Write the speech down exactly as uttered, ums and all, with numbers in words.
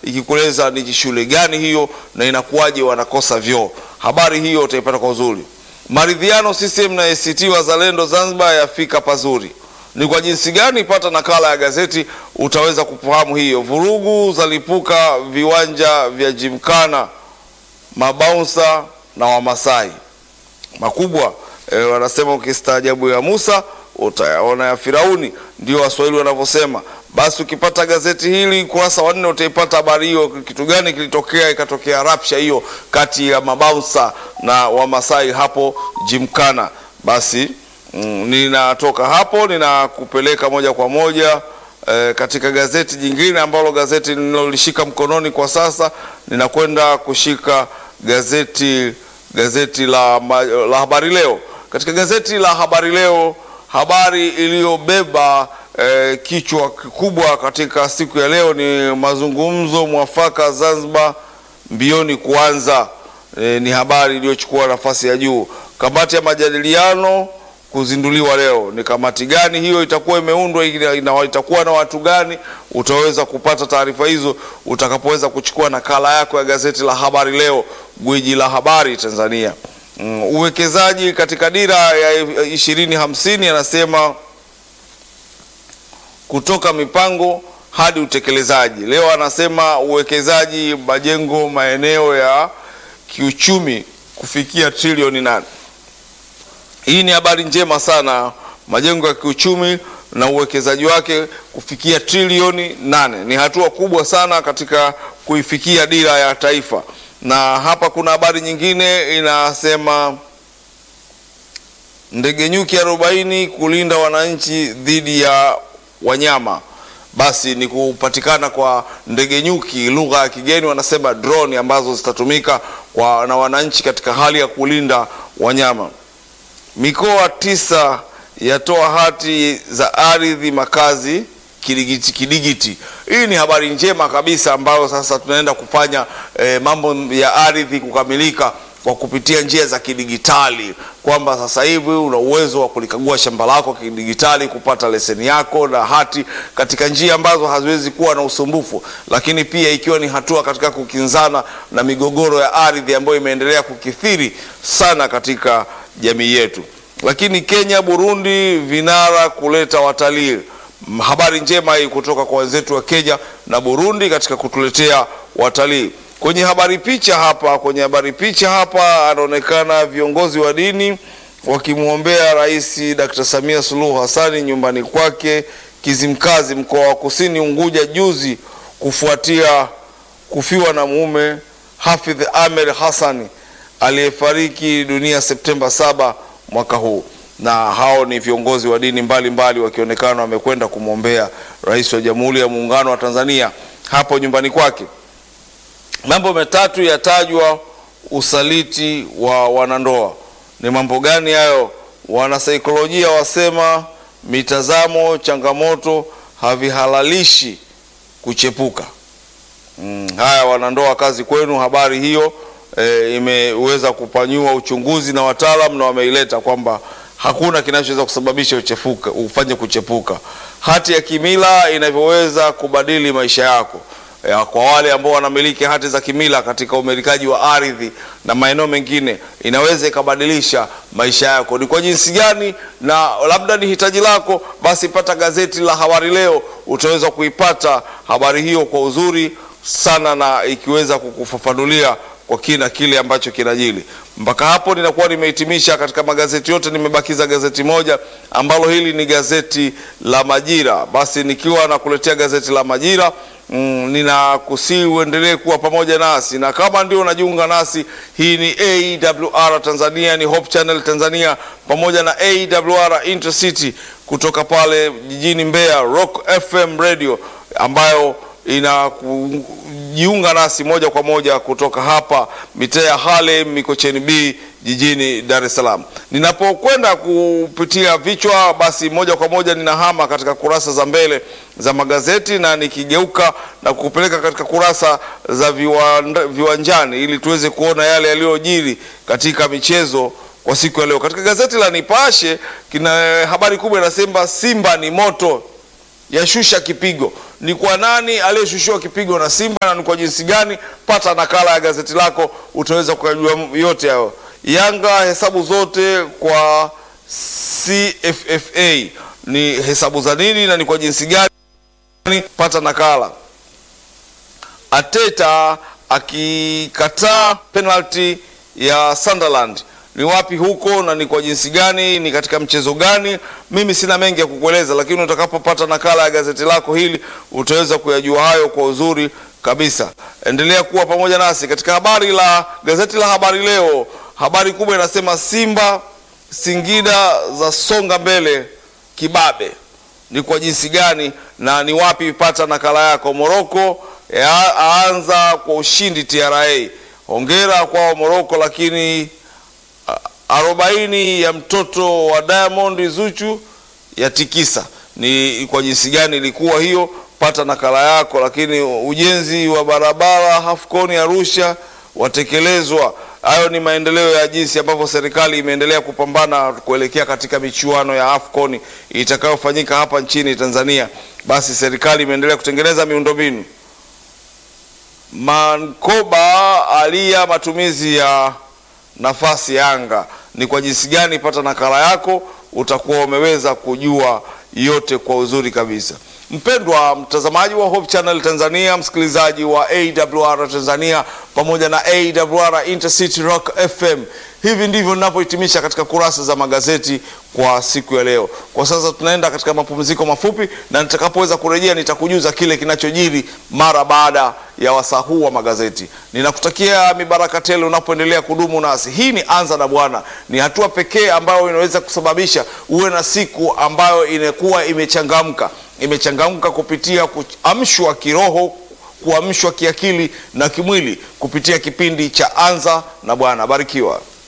ikikueleza ni shule gani hiyo na inakuwaje wanakosa vyoo. Habari hiyo utaipata kwa uzuri. Maridhiano C C M na A C T Wazalendo Zanzibar yafika pazuri. Ni kwa jinsi gani? Pata nakala ya gazeti utaweza kufahamu hiyo. Vurugu zalipuka viwanja vya Jimkana, mabaunsa na Wamasai makubwa. E, wanasema ukistaajabu ya Musa utayaona ya Firauni, ndio Waswahili wanavyosema. Basi ukipata gazeti hili kurasa wa nne utaipata habari hiyo, kitu gani kilitokea, ikatokea rapsha hiyo kati ya mabaunsa na Wamasai hapo Jimkana. Basi mm, ninatoka hapo ninakupeleka moja kwa moja e, katika gazeti jingine ambalo gazeti ninalolishika mkononi kwa sasa. Ninakwenda kushika gazeti gazeti la, la Habari Leo. Katika gazeti la Habari Leo, habari iliyobeba e, kichwa kikubwa katika siku ya leo ni mazungumzo mwafaka Zanzibar mbioni kuanza. E, ni habari iliyochukua nafasi ya juu. Kamati ya majadiliano kuzinduliwa leo. Ni kamati gani hiyo itakuwa imeundwa, ina itakuwa na watu gani? Utaweza kupata taarifa hizo utakapoweza kuchukua nakala yako ya gazeti la Habari Leo, gwiji la habari Tanzania. Mm, uwekezaji katika dira ya ishirini hamsini anasema kutoka mipango hadi utekelezaji. Leo anasema uwekezaji majengo maeneo ya kiuchumi kufikia trilioni nane. Hii ni habari njema sana. Majengo ya kiuchumi na uwekezaji wake kufikia trilioni nane ni hatua kubwa sana katika kuifikia dira ya taifa. Na hapa kuna habari nyingine inasema ndege nyuki arobaini kulinda wananchi dhidi ya wanyama. Basi ni kupatikana kwa ndege nyuki, lugha ya kigeni wanasema drone, ambazo zitatumika kwa na wananchi katika hali ya kulinda wanyama. Mikoa tisa yatoa hati za ardhi makazi kidigiti kidigiti. Hii ni habari njema kabisa, ambayo sasa tunaenda kufanya e, mambo ya ardhi kukamilika kwa kupitia njia za kidigitali, kwamba sasa hivi una uwezo wa kulikagua shamba lako kidigitali, kupata leseni yako na hati katika njia ambazo haziwezi kuwa na usumbufu, lakini pia ikiwa ni hatua katika kukinzana na migogoro ya ardhi ambayo imeendelea kukithiri sana katika jamii yetu. Lakini Kenya, Burundi vinara kuleta watalii. Habari njema hii kutoka kwa wenzetu wa Kenya na Burundi katika kutuletea watalii. Kwenye habari picha hapa, kwenye habari picha hapa anaonekana viongozi wa dini wakimwombea Rais Daktari Samia Suluhu Hassan nyumbani kwake Kizimkazi, mkoa wa Kusini Unguja, juzi kufuatia kufiwa na mume Hafidh Ahmed Hassan aliyefariki dunia Septemba saba mwaka huu. Na hao ni viongozi wa dini mbalimbali wakionekana wamekwenda kumwombea Rais wa Jamhuri ya Muungano wa Tanzania hapo nyumbani kwake. Mambo matatu yatajwa usaliti wa wanandoa. Ni mambo gani hayo? Wanasaikolojia wasema mitazamo changamoto havihalalishi kuchepuka. Mm, haya wanandoa, kazi kwenu. Habari hiyo e, imeweza kupanyua uchunguzi na wataalamu na wameileta kwamba hakuna kinachoweza kusababisha uchefuka ufanye kuchepuka. Hati ya kimila inavyoweza kubadili maisha yako. Ya, kwa wale ambao wanamiliki hati za kimila katika umilikaji wa ardhi na maeneo mengine, inaweza ikabadilisha maisha yako. Ni kwa jinsi gani na labda ni hitaji lako? Basi pata gazeti la Habari Leo, utaweza kuipata habari hiyo kwa uzuri sana na ikiweza kukufafanulia kwa kina kile ambacho kinajili. Mpaka hapo ninakuwa nimehitimisha katika magazeti yote, nimebakiza gazeti moja ambalo hili ni gazeti la Majira. Basi nikiwa nakuletea gazeti la Majira, mm, ninakusihi uendelee kuwa pamoja nasi, na kama ndio unajiunga nasi, hii ni A W R Tanzania, ni Hope Channel Tanzania pamoja na A W R Intercity kutoka pale jijini Mbeya, Rock F M Radio ambayo inakujiunga nasi moja kwa moja kutoka hapa mitaa ya Harlem Mikocheni B jijini Dar es Salaam. Ninapokwenda kupitia vichwa, basi moja kwa moja ninahama katika kurasa za mbele za magazeti na nikigeuka na kukupeleka katika kurasa za viwanda, viwanjani ili tuweze kuona yale yaliyojiri katika michezo kwa siku ya leo. Katika gazeti la Nipashe kina habari kubwa inasema Simba ni moto, yashusha kipigo. ni kwa nani aliyeshushiwa kipigo na Simba na ni kwa jinsi gani? Pata nakala ya gazeti lako, utaweza kujua yote hayo. Yanga hesabu zote kwa C F F A ni hesabu za nini na ni kwa jinsi gani? Pata nakala. Ateta akikataa penalty ya Sunderland, ni wapi huko na ni kwa jinsi gani, ni katika mchezo gani? Mimi sina mengi ya kukueleza, lakini utakapopata nakala ya gazeti lako hili utaweza kuyajua hayo kwa uzuri kabisa. Endelea kuwa pamoja nasi katika habari la gazeti la Habari Leo. Habari kubwa inasema Simba Singida za songa mbele kibabe, ni kwa jinsi gani na ni wapi? Pata nakala yako. Morocco aanza kwa ushindi T R A, hongera kwa Morocco, lakini arobaini ya mtoto wa Diamond Zuchu ya tikisa, ni kwa jinsi gani ilikuwa hiyo? Pata nakala yako. Lakini ujenzi wa barabara Afcon Arusha watekelezwa. Hayo ni maendeleo ya jinsi ambavyo serikali imeendelea kupambana kuelekea katika michuano ya Afcon itakayofanyika hapa nchini Tanzania. Basi serikali imeendelea kutengeneza miundombinu. Mankoba alia matumizi ya nafasi Yanga, ni kwa jinsi gani? Pata nakala yako, utakuwa umeweza kujua yote kwa uzuri kabisa. Mpendwa mtazamaji wa Hope Channel Tanzania, msikilizaji wa A W R Tanzania pamoja na A W R Intercity Rock F M, hivi ndivyo ninapohitimisha katika kurasa za magazeti kwa siku ya leo. Kwa sasa tunaenda katika mapumziko mafupi, na nitakapoweza kurejea nitakujuza kile kinachojiri mara baada ya wasaa huu wa magazeti. Ninakutakia mibaraka tele unapoendelea kudumu nasi. Hii ni Anza na Bwana, ni hatua pekee ambayo inaweza kusababisha uwe na siku ambayo inakuwa imechangamka imechangamka kupitia kuamshwa kiroho, kuamshwa kiakili na kimwili kupitia kipindi cha Anza na Bwana. Barikiwa.